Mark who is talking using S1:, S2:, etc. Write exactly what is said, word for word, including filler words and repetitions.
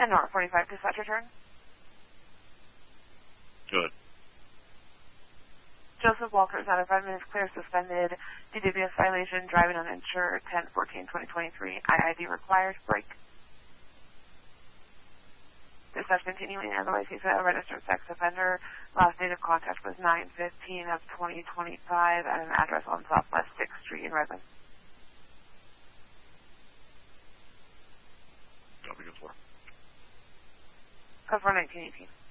S1: ten North forty-five, dispatch return.
S2: Good.
S1: Joseph Walters, out of five minutes clear, suspended. D W S violation, driving uninsured, ten fourteen twenty twenty-three. I I D required, break. Dispatch continuing, otherwise he's a registered sex offender. Last date of contact was nine fifteen of twenty twenty-five at an address on Southwest sixth Street in Redmond.
S2: Copy, good for.
S1: Code for nineteen eighteen.